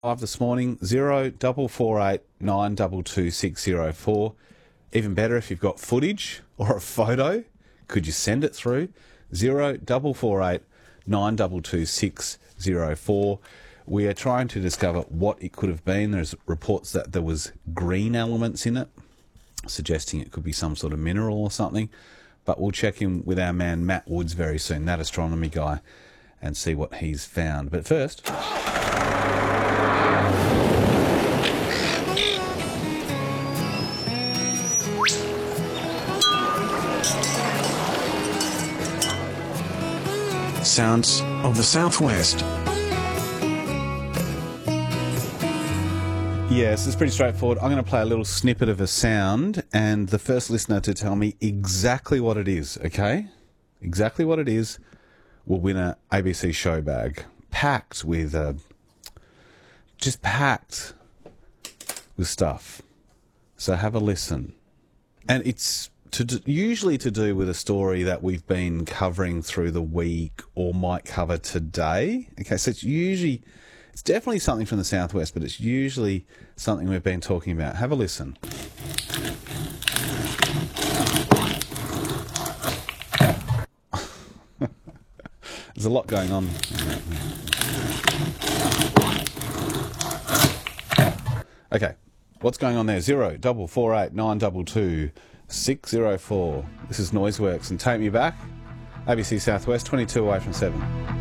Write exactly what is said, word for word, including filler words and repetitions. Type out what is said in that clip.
Five this morning, zero double four eight nine double two six zero four. Even better if you've got footage or a photo, could you send it through? Zero double four eight nine double two six zero four. We are trying to discover what it could have been. There's reports that there was green elements in it, suggesting it could be some sort of mineral or something. But we'll check in with our man Matt Woods very soon, that astronomy guy, and see what he's found. But first, sounds of the Southwest. yes, it's pretty straightforward. I'm going to play a little snippet of a sound, and the first listener to tell me exactly what it is, okay? Exactly what it is will win a A B C show bag. Packed with, uh, just packed with stuff. So have a listen. And it's to do, usually to do with a story that we've been covering through the week or might cover today. Okay, so it's usually, it's definitely something from the Southwest, but it's usually something we've been talking about. Have a listen. There's a lot going on. Okay, what's going on there? Zero double four eight nine double two six zero four. This is Noiseworks, and take me back. A B C Southwest, twenty-two away from seven.